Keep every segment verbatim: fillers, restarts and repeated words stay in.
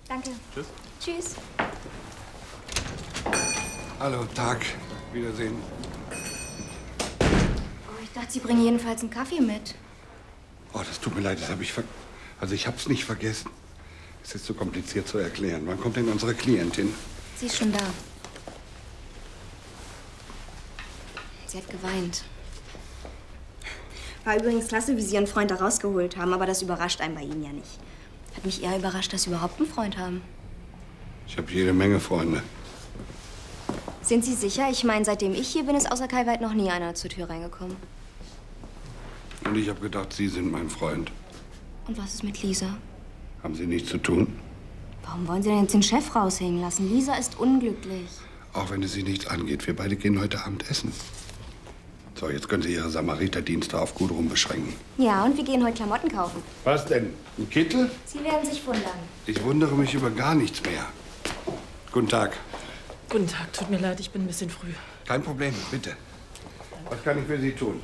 Danke. Tschüss. Tschüss. Hallo, Tag. Wiedersehen. Oh, ich dachte, Sie bringen jedenfalls einen Kaffee mit. Oh, das tut mir leid, das habe ich ver... Also ich hab's nicht vergessen. Es ist zu kompliziert zu erklären. Wann kommt denn unsere Klientin? Sie ist schon da. Sie hat geweint. War übrigens klasse, wie Sie Ihren Freund da rausgeholt haben, aber das überrascht einen bei Ihnen ja nicht. Hat mich eher überrascht, dass Sie überhaupt einen Freund haben. Ich habe jede Menge Freunde. Sind Sie sicher? Ich meine, seitdem ich hier bin, ist außer Kai Weit noch nie einer zur Tür reingekommen. Und ich habe gedacht, Sie sind mein Freund. Und was ist mit Lisa? Haben Sie nichts zu tun? Warum wollen Sie denn jetzt den Chef raushängen lassen? Lisa ist unglücklich. Auch wenn es Sie nichts angeht. Wir beide gehen heute Abend essen. So, jetzt können Sie Ihre Samariterdienste auf Gudrun beschränken. Ja, und wir gehen heute Klamotten kaufen. Was denn? Ein Kittel? Sie werden sich wundern. Ich wundere mich über gar nichts mehr. Guten Tag. Guten Tag, tut mir leid, ich bin ein bisschen früh. Kein Problem, bitte. Was kann ich für Sie tun?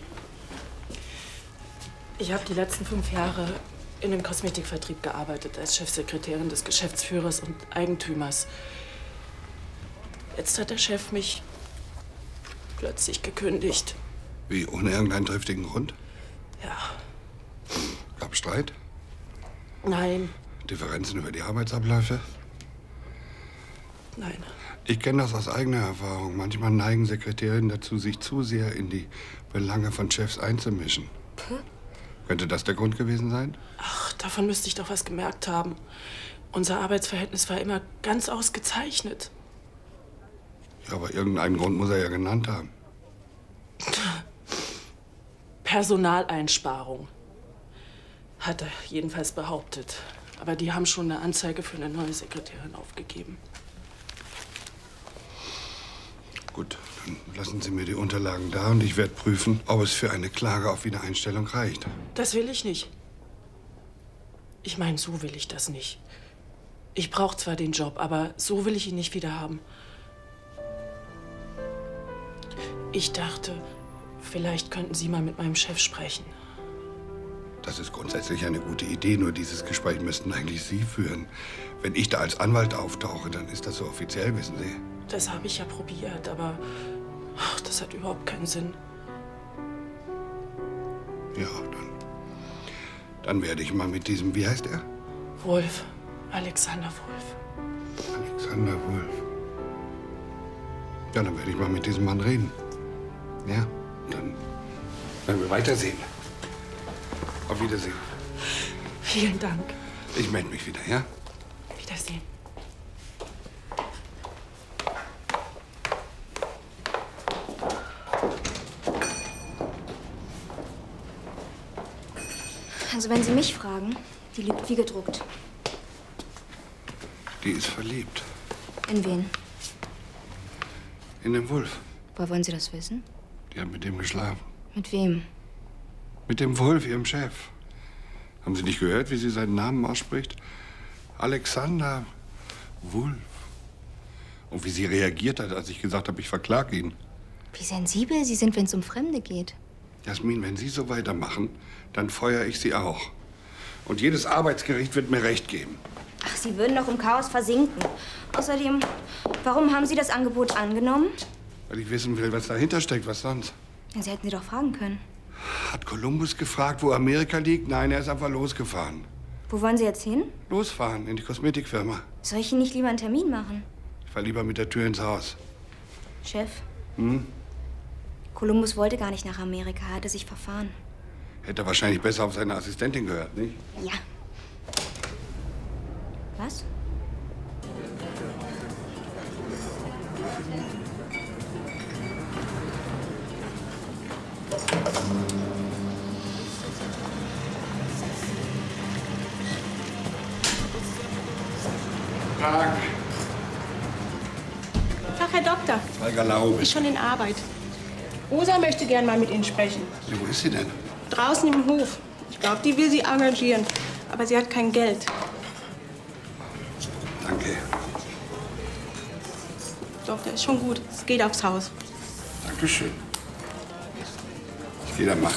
Ich habe die letzten fünf Jahre in dem Kosmetikvertrieb gearbeitet, als Chefsekretärin des Geschäftsführers und Eigentümers. Jetzt hat der Chef mich plötzlich gekündigt. Wie, ohne irgendeinen triftigen Grund? Ja. Gab Streit? Nein. Differenzen über die Arbeitsabläufe? Nein. Ich kenne das aus eigener Erfahrung. Manchmal neigen Sekretärinnen dazu, sich zu sehr in die Belange von Chefs einzumischen. Hm? Könnte das der Grund gewesen sein? Ach, davon müsste ich doch was gemerkt haben. Unser Arbeitsverhältnis war immer ganz ausgezeichnet. Ja, aber irgendeinen Grund muss er ja genannt haben. Personaleinsparung, hat er jedenfalls behauptet. Aber die haben schon eine Anzeige für eine neue Sekretärin aufgegeben. Gut, dann lassen Sie mir die Unterlagen da und ich werde prüfen, ob es für eine Klage auf Wiedereinstellung reicht. Das will ich nicht. Ich meine, so will ich das nicht. Ich brauche zwar den Job, aber so will ich ihn nicht wieder haben. Ich dachte, vielleicht könnten Sie mal mit meinem Chef sprechen. Das ist grundsätzlich eine gute Idee, nur dieses Gespräch müssten eigentlich Sie führen. Wenn ich da als Anwalt auftauche, dann ist das so offiziell, wissen Sie. Das habe ich ja probiert, aber ach, das hat überhaupt keinen Sinn. Ja, dann, dann werde ich mal mit diesem, wie heißt er? Wolf, Alexander Wolf. Alexander Wolf. Ja, dann werde ich mal mit diesem Mann reden. Ja, dann werden wir weitersehen. Auf Wiedersehen. Vielen Dank. Ich melde mich wieder, ja? Wiedersehen. Also wenn Sie mich fragen, die lügt wie gedruckt. Die ist verliebt. In wen? In den Wolf. Woher wollen Sie das wissen? Die hat mit dem geschlafen. Mit wem? Mit dem Wolf, ihrem Chef. Haben Sie nicht gehört, wie sie seinen Namen ausspricht? Alexander Wolf. Und wie sie reagiert hat, als ich gesagt habe, ich verklage ihn. Wie sensibel Sie sind, wenn es um Fremde geht. Jasmin, wenn Sie so weitermachen, dann feuere ich Sie auch. Und jedes Arbeitsgericht wird mir Recht geben. Ach, Sie würden doch im Chaos versinken. Außerdem, warum haben Sie das Angebot angenommen? Weil ich wissen will, was dahinter steckt, was sonst. Sie hätten Sie doch fragen können. Hat Kolumbus gefragt, wo Amerika liegt? Nein, er ist einfach losgefahren. Wo wollen Sie jetzt hin? Losfahren, in die Kosmetikfirma. Soll ich Ihnen nicht lieber einen Termin machen? Ich fahr lieber mit der Tür ins Haus. Chef, Hm? Kolumbus wollte gar nicht nach Amerika, er hatte sich verfahren. Hätte er wahrscheinlich besser auf seine Assistentin gehört, nicht? Ja. Was? Tag. Tag, Herr Doktor. Holger Laube. Ist schon in Arbeit. Rosa möchte gern mal mit Ihnen sprechen. Ja, wo ist sie denn? Draußen im Hof. Ich glaube, die will Sie engagieren. Aber sie hat kein Geld. Danke. Doktor, ist schon gut. Es geht aufs Haus. Dankeschön. Ich gehe dann mal.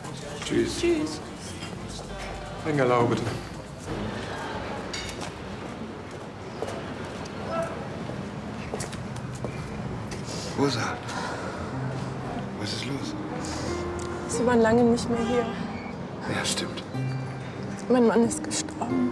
Tschüss. Tschüss. Engerlau, bitte. Rosa, was ist los? Sie waren lange nicht mehr hier. Ja, stimmt. Mein Mann ist gestorben.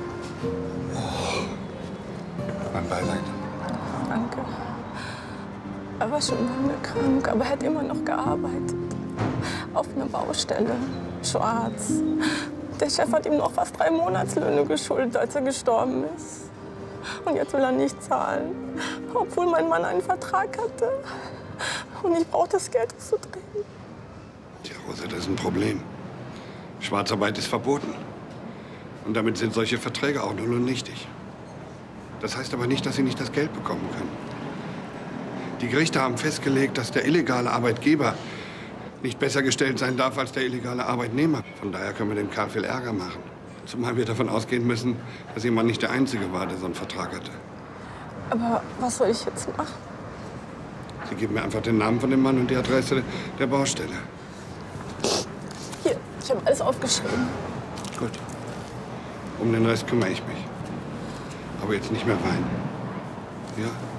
Mein Beileid. Danke. Er war schon lange krank, aber er hat immer noch gearbeitet. Auf einer Baustelle, schwarz. Der Chef hat ihm noch fast drei Monatslöhne geschuldet, als er gestorben ist. Und jetzt will er nicht zahlen, obwohl mein Mann einen Vertrag hatte. Und ich brauche das Geld, das zu drehen. Tja, Rosa, das ist ein Problem. Schwarzarbeit ist verboten. Und damit sind solche Verträge auch null und nichtig. Das heißt aber nicht, dass Sie nicht das Geld bekommen können. Die Gerichte haben festgelegt, dass der illegale Arbeitgeber nicht besser gestellt sein darf als der illegale Arbeitnehmer. Von daher können wir dem Karl viel Ärger machen. Zumal wir davon ausgehen müssen, dass Ihr Mann nicht der Einzige war, der so einen Vertrag hatte. Aber was soll ich jetzt machen? Sie geben mir einfach den Namen von dem Mann und die Adresse der Baustelle. Hier, ich habe alles aufgeschrieben. Gut. Um den Rest kümmere ich mich. Aber jetzt nicht mehr weinen. Ja?